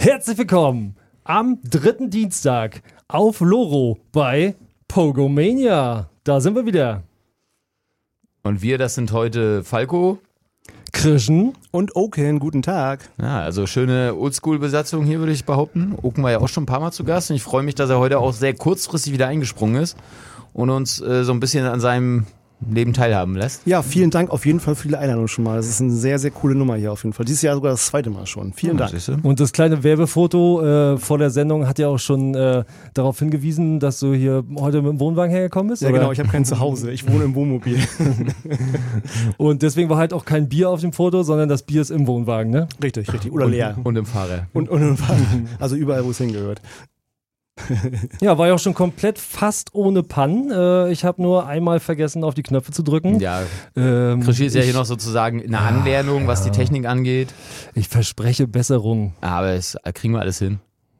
Herzlich willkommen am 3. Dienstag auf Loro bei Pogomania. Da sind wir wieder. Und wir, das sind heute Falco, Krischen und Oken, guten Tag. Ja, also schöne Oldschool-Besatzung hier, würde ich behaupten. Oken war ja auch schon ein paar Mal zu Gast und ich freue mich, dass er heute auch sehr kurzfristig wieder eingesprungen ist und uns so ein bisschen an seinem Leben teilhaben lässt. Ja, vielen Dank auf jeden Fall für die Einladung schon mal. Das ist eine sehr, sehr coole Nummer hier auf jeden Fall. Dieses Jahr sogar das 2. Mal schon. Vielen Dank. Und das kleine Werbefoto vor der Sendung hat ja auch schon darauf hingewiesen, dass du hier heute mit dem Wohnwagen hergekommen bist. Ja, oder? genau. Ich habe kein Zuhause. Ich wohne im Wohnmobil. Und deswegen war halt auch kein Bier auf dem Foto, sondern das Bier ist im Wohnwagen, ne? Richtig. Oder leer. Und im Fahrer. Und im Fahrer. Also überall, wo es hingehört. Ja, war ja auch schon komplett fast ohne Pannen. Ich habe nur einmal vergessen, auf die Knöpfe zu drücken. Ja, Krischi ist ja hier noch sozusagen eine Anlernung, was die Technik angeht. Ich verspreche Besserung. Aber das kriegen wir alles hin.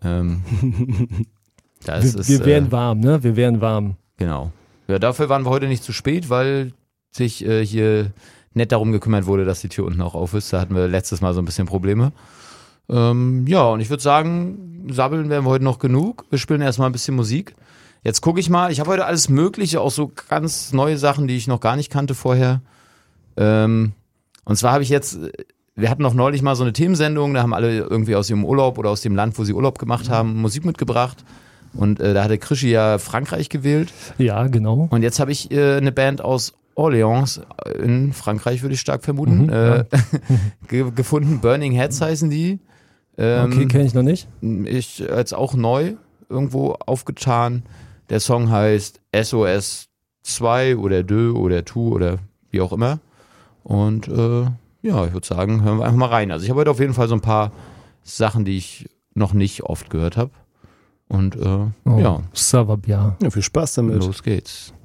Wir werden warm, ne? Wir werden warm. Genau. Ja, dafür waren wir heute nicht zu spät, weil sich hier nett darum gekümmert wurde, dass die Tür unten auch auf ist. Da hatten wir letztes Mal so ein bisschen Probleme. Ja, und ich würde sagen, sabbeln werden wir heute noch genug. Wir spielen erstmal ein bisschen Musik. Jetzt gucke ich mal, ich habe heute alles Mögliche, auch so ganz neue Sachen, die ich noch gar nicht kannte vorher. Und zwar habe ich jetzt, wir hatten noch neulich mal so eine Themensendung, da haben alle irgendwie aus ihrem Urlaub oder aus dem Land, wo sie Urlaub gemacht haben, Musik mitgebracht. Und da hatte Krischi ja Frankreich gewählt. Ja, genau. Und jetzt habe ich eine Band aus Orléans in Frankreich, würde ich stark vermuten, gefunden. Burning Heads heißen die. Okay, kenne ich noch nicht. Ich jetzt auch neu irgendwo aufgetan. Der Song heißt SOS 2 oder 2 oder 2 oder wie auch immer. Und ja, ich würde sagen, hören wir einfach mal rein. Also ich habe heute auf jeden Fall so ein paar Sachen, die ich noch nicht oft gehört habe. Und ja. Ça va bien. Ja, viel Spaß damit. Los geht's.